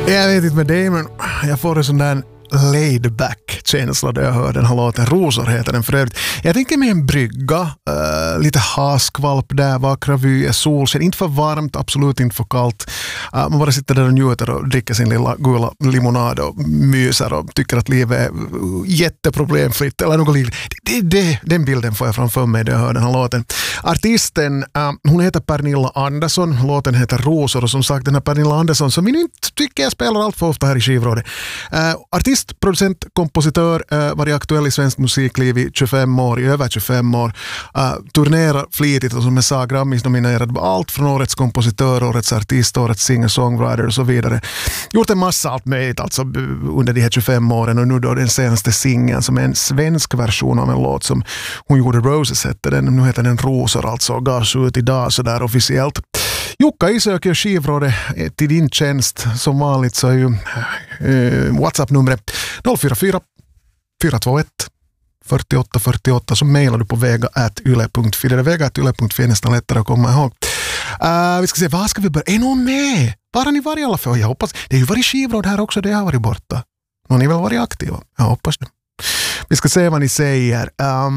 Jag vet inte med dig, men jag får en sån där laid-back-känsla där jag hör den här låten. Rosor heter den för övrigt. Jag tänker med en brygga, lite haskvalp där, vackra vyer, solsken, inte för varmt, absolut inte för kallt. Man bara sitter där och njuter och dricker sin lilla gula limonad och myser och tycker att livet är jätteproblemfritt eller något liknande. Den bilden får jag framför mig när jag hör den här låten. Artisten, hon heter Pernilla Andersson, låten heter Rosor, och som sagt den här Pernilla Andersson som vi nu inte tycker jag spelar allt för ofta här i skivrådet. Artist, producent, kompositör, varit aktuell i svensk musikliv i 25 år, i över 25 år. Turnerar flitigt och som jag sa, Grammis-nominerad allt från årets kompositör, årets artist, årets singer-songwriter och så vidare. Gjort en massa allt möjligt alltså under de här 25 åren, och nu då den senaste singeln som är en svensk version av en låt som hon gjorde, Roses hette den, nu heter den Rosor alltså, gavs ut idag så där officiellt. Jukka Isöker skivrådet till din tjänst. Som vanligt så är ju WhatsApp-numret 044 421 48 48, så mejlar du på vega@yle.fi. Det är vega@yle.fi, nästan lättare att komma ihåg. Vi ska se, vad ska vi börja? Är någon med? Var har ni varit i alla fall? Jag hoppas. Det är ju varit skivråd här också, det har varit borta. Någon ni väl varit aktiva? Jag hoppas det. Vi ska se vad ni säger.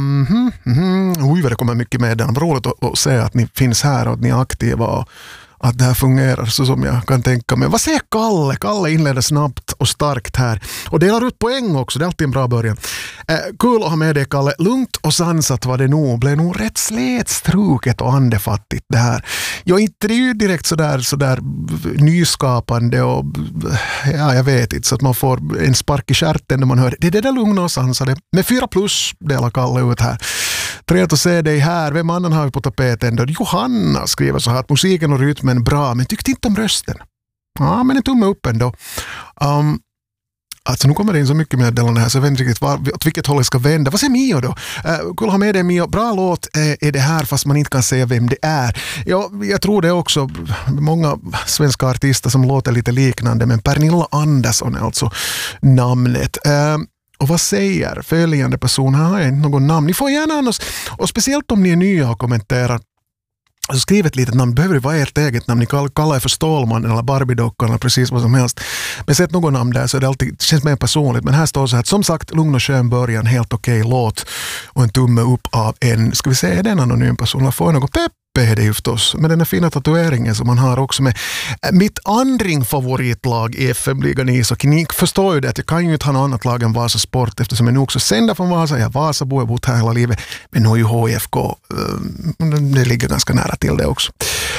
Oj, vad det kommer mycket med den. Roligt att se att ni finns här och att ni är aktiva och att det här fungerar så som jag kan tänka mig. Vad säger Kalle? Kalle inleder snabbt och starkt här. Och delar ut poäng också, det är alltid en bra början. Kul att ha med dig, Kalle. Lugnt och sansat var det nog. Blev nog rätt slätstruket och andefattigt det här. Jag inte det är ju direkt sådär nyskapande och ja, jag vet inte, så att man får en spark i skärten när man hör det. Det är det lugna och sansade. Med 4+ delar Kalle ut här. Trevligt att se dig här. Vem annan har vi på tapeten då? Johanna skriver så här att musiken och rytmen bra, men tyckte inte om rösten. Ja, men en tumme upp ändå. Alltså nu kommer det in så mycket meddelande här så jag vet inte riktigt åt vilket håll jag ska vända. Vad säger Mio då? Kul att ha med dig, Mio. Bra låt är det här fast man inte kan säga vem det är. Ja, jag tror det är också många svenska artister som låter lite liknande, men Pernilla Andersson är alltså namnet. Och vad säger följande person? Här har jag inte någon namn. Ni får gärna annars, och speciellt om ni är nya och kommenterar, så skriv ett litet namn. Behöver det vara ert eget namn? Ni kallar er för Stålman eller Barbie-dockan eller precis vad som helst. Men sätt någon namn där så det alltid känns mer personligt. Men här står så här, som sagt, lugn och skön början, helt okej låt och en tumme upp av en, ska vi säga, den anonym person eller får något pepp är det ju förstås, med den här fina tatueringen som man har också med mitt andring-favoritlag i FM-ligan ishockey. Ni förstår ju det att jag kan ju inte ha något annat lag än Vasa Sport eftersom jag nu också sänder från Vasa. Jag Vasabo, jag har bott här hela livet, men nu är ju HFK, det ligger ganska nära till det också.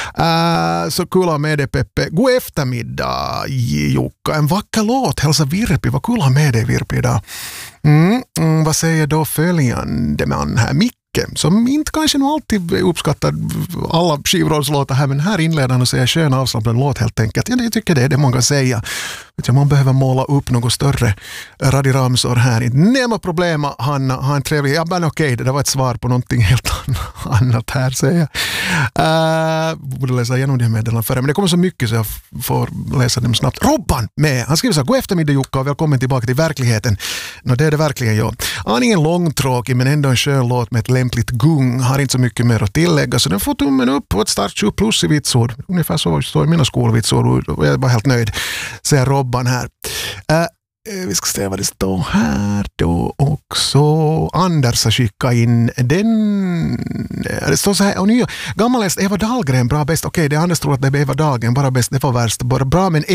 Så kul att ha med dig, Peppe. God eftermiddag, Jukka. En vacker låt, hälsa Virpi. Vad kul att ha med dig, Virpi, idag. Vad säger då följande man här? Som inte kanske nog alltid uppskattar alla skivrådslåtar här, men här inleder han och säger skön avslappnad låt helt enkelt. Ja, jag tycker det är det man kan säga. Man behöver måla upp något större radiramsor här. Nämma problem, Hanna, ha en trevlig. Ja, men okej, det var ett svar på någonting helt annat här, säger jag. Borde läsa igenom det här meddelandet förra, men det kommer så mycket så jag får läsa dem snabbt. Robban med, han skriver så här: god eftermiddag Jukka och välkommen tillbaka till verkligheten. Det är det verkligen jag. Aningen långtråkig men ändå en skön låt med ett lämpligt gung. Har inte så mycket mer att tillägga, så den får tummen upp och ett starkt 20+ i vitsord. Ungefär så står i mina skolvitsord och jag är bara helt nöjd, säger Robban här. Vi ska se vad det står här då också. Anders har skickat in den. Det står så här, och nu gammalest Eva Dahlgren, bra bäst. Okej, det Anders tror att det är Eva Dahlgren, bara bäst, det var värst. Bara bra, men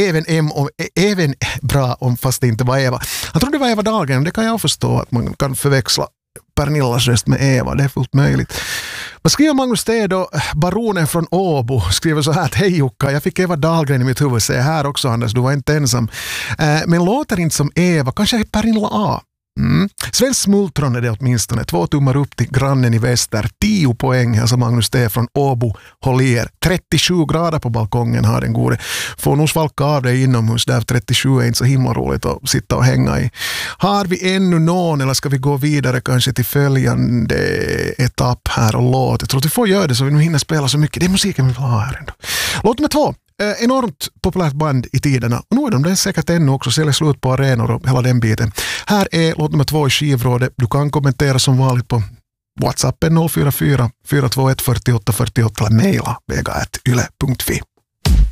även bra om fast det inte var Eva. Han trodde det var Eva Dahlgren, det kan jag förstå att man kan förväxla Pernillas röst med Eva, det är fullt möjligt. Vad skriver Magnus Stedo, baronen från Åbo, skriver så här: hej Jukka, jag fick Eva Dahlgren i mitt huvud, säger här också Anders, du var inte ensam. Men låter inte som Eva, kanske Pernilla A. Svensk smultron är det åtminstone. 2 tummar upp till grannen i väster. 10 poäng, alltså Magnus T från Åbo. Håll er. 37 grader på balkongen har den gode. Får nog svalka av dig inomhus där 37 är inte så himla roligt att sitta och hänga i. Har vi ännu någon eller ska vi gå vidare kanske till följande etapp här och låt? Jag tror att vi får göra det så vi nu hinner spela så mycket. Det är musiken vi vill ha här ändå. Låt med 2. Enormt populärt band i tiderna. Och nu är de säkert ännu också, säljer slut på arenor och hela den biten. Här är låt nummer 2 i skivrådet. Du kan kommentera som vanligt på WhatsApp 044 421 48 48 eller mejla vega@yle.fi.